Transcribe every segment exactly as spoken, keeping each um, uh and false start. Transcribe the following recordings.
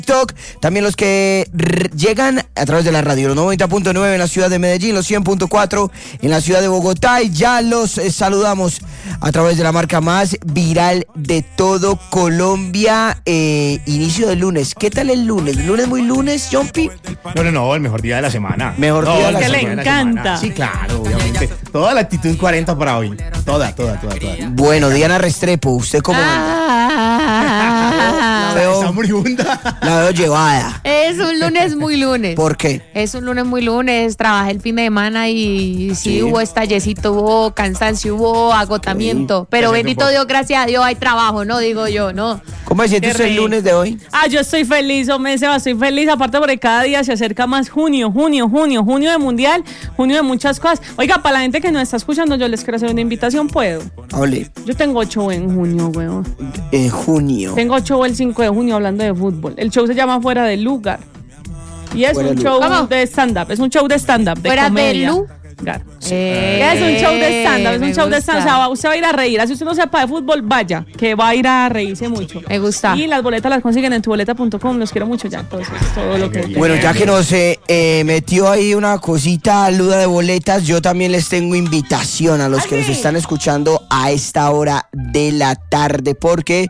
TikTok, también los que r- llegan a través de la radio, los noventa punto nueve en la ciudad de Medellín, los cien punto cuatro en la ciudad de Bogotá, y ya los eh, saludamos a través de la marca más viral de todo Colombia. Eh, inicio del lunes, ¿qué tal el lunes? ¿El lunes muy lunes, Jumpy? No, no, no, el mejor día de la semana. Mejor no, día de la el semana. que le la encanta. semana. Sí, claro, obviamente. Toda la actitud cuarenta para hoy. Toda, toda, toda, toda. Bueno, Diana Restrepo, ¿usted cómo anda? Ah, veo- Está moribunda. La veo llevada. es un lunes muy lunes. ¿Por qué? Es un lunes muy lunes, trabajé el fin de semana y sí, Sí. hubo estallecito, hubo cansancio, hubo agotamiento. Sí. Pero Te siento bendito un poco. Dios, gracias a Dios hay trabajo, ¿no? Digo yo, ¿no? ¿Cómo se siente Qué usted el rico. lunes de hoy? Ah, yo estoy feliz, hombre, Seba, estoy feliz. Aparte, porque cada día se acerca más junio, junio, junio, junio de mundial, junio de muchas cosas. Oiga, para la gente que nos está escuchando, yo les quiero hacer una invitación, ¿puedo? Hable, Yo tengo show en junio, weón. en junio. Tengo show el cinco de junio hablando de fútbol. El show se llama Fuera del Lugar. Y es Fuera un del show ¿Cómo? de stand-up, es un show de stand-up, de Fuera del comedia. lu- Lugar. Eh, Es un show de stand-up, es un me show de gusta. stand-up. O sea, va- usted va a ir a reír. Así usted no sepa de fútbol, vaya, que va a ir a reírse mucho. Me gusta. Y las boletas las consiguen en tu boleta punto com. Los quiero mucho ya. Entonces, todo lo que. Bueno, ya que nos eh, eh, metió ahí una cosita Luda de boletas, yo también les tengo invitación a los que nos están escuchando a esta hora de la tarde, porque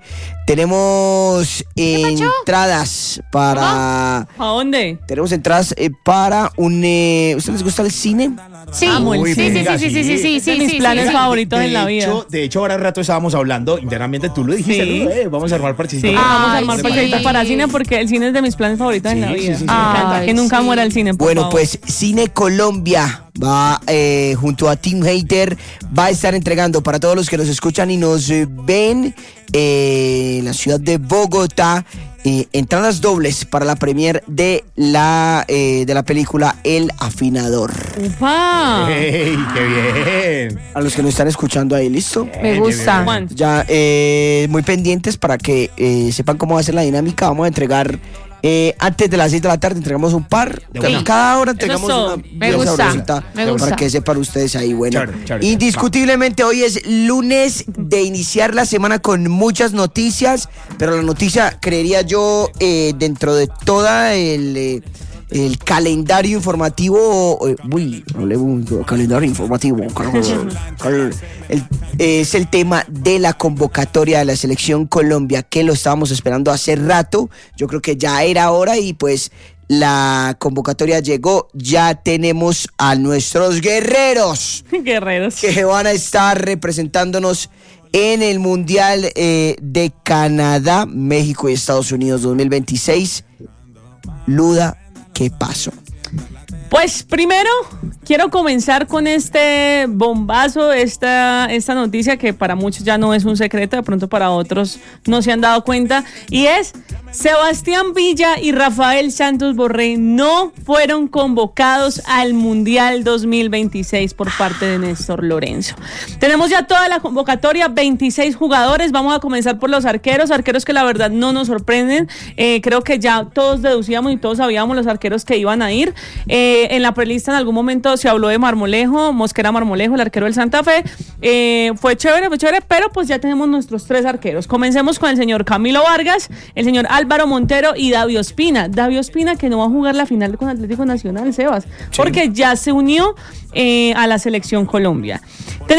tenemos entradas para... ¿A dónde? Tenemos entradas eh, para un... Eh, ¿Ustedes les gusta el cine? Sí, Amo el sí, sí, cine. sí, sí, sí, sí, sí, Es de sí, mis sí, planes sí. favoritos de en la vida. Hecho, de hecho, ahora al rato estábamos hablando internamente. Tú lo dijiste, Sí. ¿no? Eh, vamos a armar parchecitos. Sí, para- vamos a Ay, armar sí. parchecitos para cine porque el cine es de mis planes favoritos en Sí, la sí, vida. sí, sí. Me encanta. Ay, Que nunca sí. muera el cine, por Bueno, favor. pues Cine Colombia va eh, junto a Team Hater, va a estar entregando para todos los que nos escuchan y nos eh, ven eh, en la ciudad de Bogotá eh, entradas dobles para la premier de la eh, de la película El Afinador. ¡Upa! ¡Ey, qué bien! A los que nos están escuchando ahí, ¿listo? Me gusta. Juan. Ya eh, muy pendientes para que eh, sepan cómo va a ser la dinámica. Vamos a entregar eh, antes de las seis de la tarde, entregamos un par. De Cada- una. Cada hora entregamos Eso es todo. una Me bien gusta, sabrosita me gusta. para que sepan ustedes ahí. Bueno, Chévere, chévere. indiscutiblemente hoy es lunes de iniciar la semana con muchas noticias, pero la noticia, creería yo, eh, dentro de toda el... eh, el calendario informativo, eh, uy, hablé mucho, calendario informativo, carajo, cal- el- es el tema de la convocatoria de la Selección Colombia, que lo estábamos esperando hace rato. Yo creo que ya era hora y pues la convocatoria llegó. Ya tenemos a nuestros guerreros Guerreros. que van a estar representándonos en el Mundial eh, de Canadá, México y Estados Unidos dos mil veintiséis. Luda, ¿qué pasó? Pues primero quiero comenzar con este bombazo, esta, esta noticia que para muchos ya no es un secreto, de pronto para otros no se han dado cuenta, y es Sebastián Villa y Rafael Santos Borré no fueron convocados al Mundial dos mil veintiséis por parte de Néstor Lorenzo. Tenemos ya toda la convocatoria, veintiséis jugadores. Vamos a comenzar por los arqueros, arqueros que la verdad no nos sorprenden. Eh, creo que ya todos deducíamos y todos sabíamos los arqueros que iban a ir. Eh, en la prelista en algún momento se habló de Marmolejo, Mosquera Marmolejo, el arquero del Santa Fe. Eh, fue chévere, fue chévere, pero pues ya tenemos nuestros tres arqueros. Comencemos con el señor Camilo Vargas, el señor Álvaro Montero y David Ospina. David Ospina que no va a jugar la final con Atlético Nacional, Sebas, porque ya se unió eh, a la Selección Colombia.